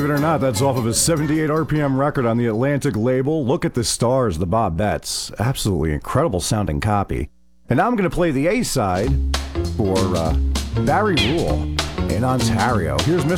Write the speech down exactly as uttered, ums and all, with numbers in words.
Believe it or not, that's off of his seventy-eight R P M record on the Atlantic label. Look at the Stars, the Bob Betts. Absolutely incredible sounding copy. And now I'm going to play the A-side for uh, Barry Rule in Ontario. Here's Mister